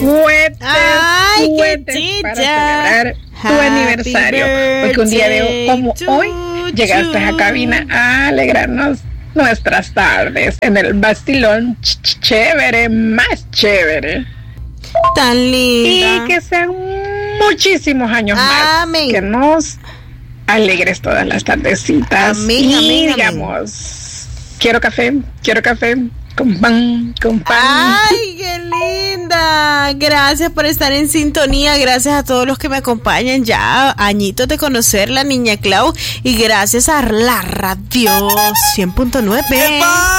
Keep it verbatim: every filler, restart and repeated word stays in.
cohetes, Ay, cohetes qué para chicha. celebrar tu Happy aniversario. Porque un día de como birthday hoy to llegaste a you. cabina a alegrarnos nuestras tardes en el vacilón ch- ch- chévere, más chévere. Tan linda. Y que sean muchísimos años Amén. más. Que nos alegres todas las tardecitas. Amén, y amén, amén. digamos, quiero café, quiero café con pan, con pan. Ay, qué linda. Gracias por estar en sintonía. Gracias a todos los que me acompañan ya. Añitos de conocer la niña Clau. Y gracias a la radio cien punto nueve.